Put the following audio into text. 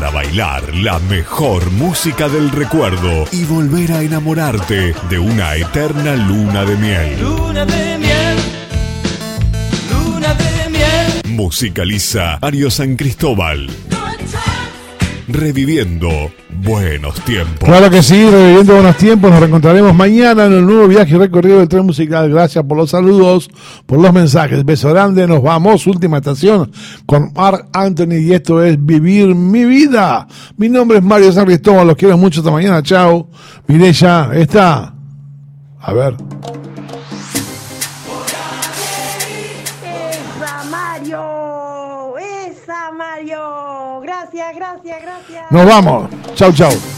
para bailar la mejor música del recuerdo y volver a enamorarte de una eterna luna de miel. Luna de miel, luna de miel. Musicaliza Mario San Cristóbal. Reviviendo buenos tiempos. Claro que sí, reviviendo buenos tiempos. Nos reencontraremos mañana en el nuevo viaje y recorrido del tren musical. Gracias por los saludos, por los mensajes. Beso grande, nos vamos. Última estación con Marc Anthony y esto es Vivir mi vida. Mi nombre es Mario San Cristóbal, los quiero mucho. Hasta mañana, chao. Mireya, está. A ver. Esa Mario. Gracias. Nos vamos. Chau, chau.